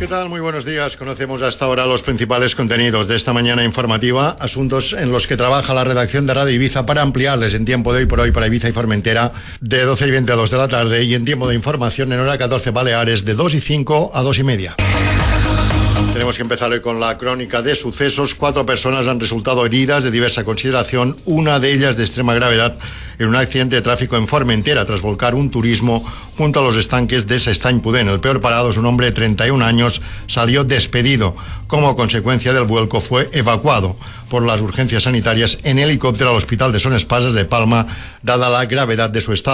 ¿Qué tal? Muy buenos días. Conocemos hasta ahora los principales contenidos de esta mañana informativa, asuntos en los que trabaja la redacción de Radio Ibiza para ampliarles en tiempo de hoy por hoy para Ibiza y Formentera de 12 y 20 a 2 de la tarde y en tiempo de información en hora 14 Baleares de 2 y 5 a 2 y media. Tenemos que empezar hoy con la crónica de sucesos. 4 personas han resultado heridas de diversa consideración, una de ellas de extrema gravedad, en un accidente de tráfico en Formentera tras volcar un turismo junto a los estanques de S'Estany Pudent. El peor parado es un hombre de 31 años, salió despedido. Como consecuencia del vuelco fue evacuado por las urgencias sanitarias en helicóptero al hospital de Son Espases de Palma, dada la gravedad de su estado.